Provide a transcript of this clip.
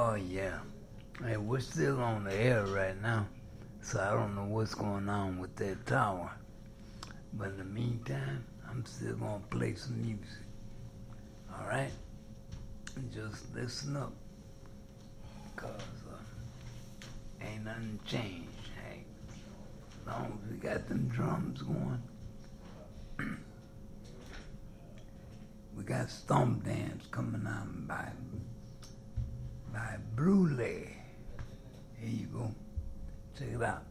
Oh, yeah. Hey, we're still on the air right now, so I don't know what's going on with that tower. But in the meantime, I'm still going to play some music. All right? And just listen up, because ain't nothing changed. Hey, as long as we got them drums going, we got Storm Dance coming on by Brule. Here you go. Check it out.